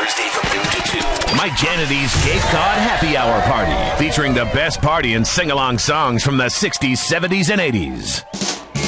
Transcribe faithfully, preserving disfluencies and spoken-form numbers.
Thursday from noon to two. Mike Jannety's Cape Cod Happy Hour Party, featuring the best party and sing-along songs from the sixties, seventies, and eighties.